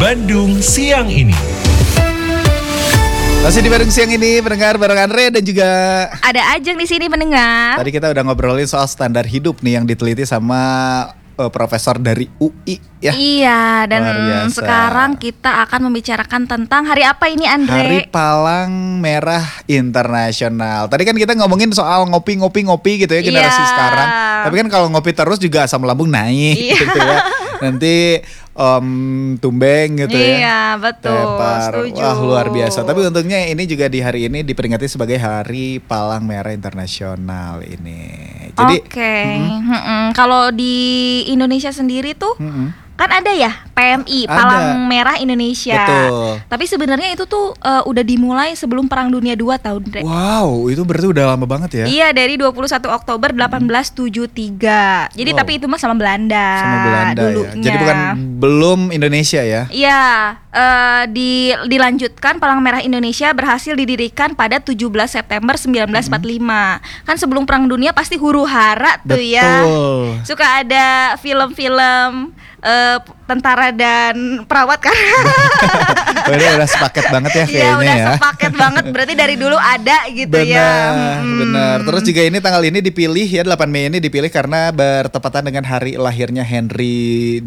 Bandung Siang Ini. Masih di Bandung Siang Ini, pendengar bareng Andre dan juga ada Ajeng di sini pendengar. tadi kita udah ngobrolin soal standar hidup nih yang diteliti sama profesor dari UI ya. Iya, dan Luar biasa. sekarang kita akan membicarakan tentang hari apa ini, Andre? Hari Palang Merah Internasional. Tadi kan kita ngomongin soal ngopi gitu ya generasi Iya. sekarang. Tapi kan kalau ngopi terus juga asam lambung naik Iya. gitu ya. Nanti tumbeng gitu ya. Iya, betul. Tepar. Setuju. Wah, luar biasa. Tapi untungnya ini juga di hari ini diperingati sebagai Hari Palang Merah Internasional ini. Jadi Oke. Kalau di Indonesia sendiri tuh kan ada ya PMI, Ada. Palang Merah Indonesia. Betul. Tapi sebenarnya itu tuh udah dimulai sebelum Perang Dunia II tahun, Andre. wow, itu berarti udah lama banget ya. Iya, dari 21 Oktober 1873. Jadi Wow. tapi itu mah sama Belanda. Sama Belanda dulunya. ya. Jadi bukan belum Indonesia ya. Iya, dilanjutkan Palang Merah Indonesia berhasil didirikan pada 17 September 1945. Kan sebelum Perang Dunia pasti huru-hara tuh ya. Betul. Suka ada film-film tentara dan perawat kan. Udah sepaket banget ya Iya, kayaknya udah ya. sepaket banget. Berarti dari dulu ada gitu ya. Benar. Terus juga ini tanggal ini dipilih ya 8 Mei ini dipilih karena bertepatan dengan hari lahirnya Henry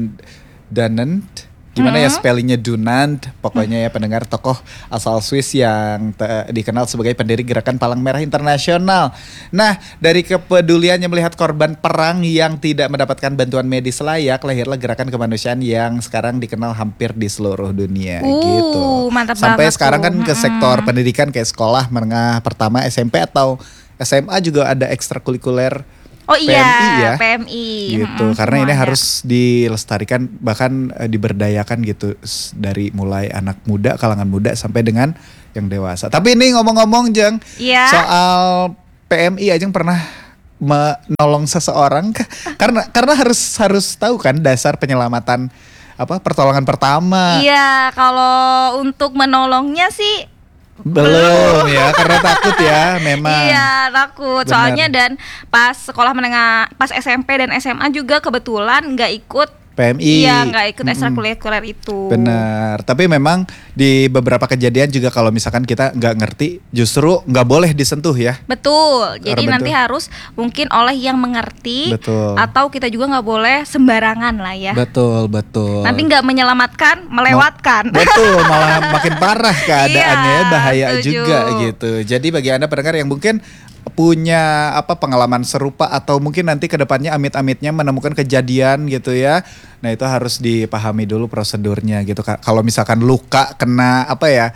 Dunant. Gimana ya spellingnya Dunant? Pokoknya ya pendengar, tokoh asal Swiss yang dikenal sebagai pendiri gerakan Palang Merah Internasional. Nah, dari kepeduliannya melihat korban perang yang tidak mendapatkan bantuan medis layak, lahirlah gerakan kemanusiaan yang sekarang dikenal hampir di seluruh dunia gitu. Mantap Sampai banget sekarang tuh. kan ke sektor pendidikan kayak sekolah menengah pertama, SMP atau SMA juga ada ekstrakurikuler Oh iya, PMI ya. PMI. Gitu. Karena semua ini ada. harus dilestarikan bahkan diberdayakan gitu dari mulai anak muda, kalangan muda sampai dengan yang dewasa. Tapi ini ngomong-ngomong Jeng, Iya. soal PMI Ajeng pernah menolong seseorang karena harus tahu kan dasar penyelamatan pertolongan pertama. Iya, kalau untuk menolongnya sih Belum ya, karena takut ya memang. iya takut. Benar. Soalnya dan pas sekolah menengah, pas SMP dan SMA juga kebetulan nggak ikut. PMI. Iya, nggak ikut ekstrakurikuler itu. Benar, tapi memang di beberapa kejadian juga kalau misalkan kita nggak ngerti, justru nggak boleh disentuh ya. Betul. Jadi Betul. nanti harus mungkin oleh yang mengerti. Betul. Atau kita juga nggak boleh sembarangan lah ya. Betul. Nanti nggak menyelamatkan, melewatkan. Betul, malah makin parah keadaannya, Iya, bahaya setuju. juga gitu. Jadi bagi Anda pendengar yang mungkin punya pengalaman serupa atau mungkin nanti kedepannya amit-amitnya menemukan kejadian gitu ya. Nah itu harus dipahami dulu prosedurnya gitu. Kalau misalkan luka kena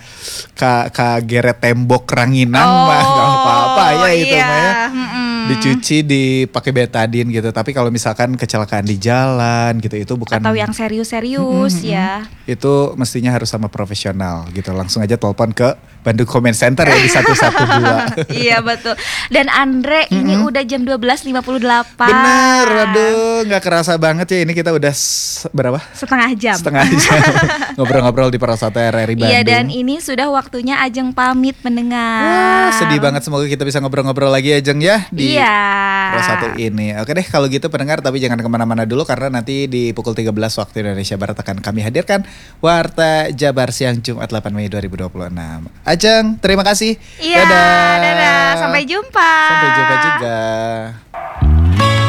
kageret tembok ranginan mah nggak apa-apa ya itu iya. mah ya. Dicuci dipakai betadine gitu. Tapi kalau misalkan kecelakaan di jalan gitu itu bukan Atau yang serius-serius ya. itu mestinya harus sama profesional gitu. Langsung aja telepon ke Bandung Comment Center ya di 112. Iya betul. Dan Andre ini udah jam 12.58. Bener, aduh nggak kerasa banget ya ini kita udah berapa? Setengah jam. Setengah jam ngobrol-ngobrol di Perosata RRI Bandung. Iya, dan ini sudah waktunya Ajeng pamit mendengar. Wah, sedih banget, semoga kita bisa ngobrol-ngobrol lagi ya Jeng ya di Iya. Perosata ini. Oke deh kalau gitu pendengar, tapi jangan kemana-mana dulu karena nanti di pukul 13 waktu Indonesia Barat akan kami hadirkan Warta Jabar Siang Jumat 8 Mei 2026. Ajeng, terima kasih. Iya, dadah. Sampai jumpa. Sampai jumpa juga.